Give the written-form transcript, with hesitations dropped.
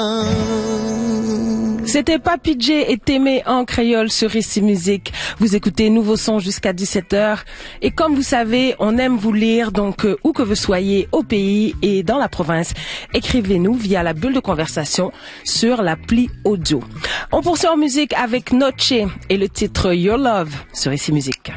C'était Papy J et Témé en créole sur Ici Musique. Vous écoutez Nouveau Son jusqu'à 17h. Et comme vous savez, on aime vous lire, donc où que vous soyez au pays et dans la province, écrivez-nous via la bulle de conversation sur l'appli audio. On poursuit en musique avec Noche et le titre Your Love sur Ici Musique.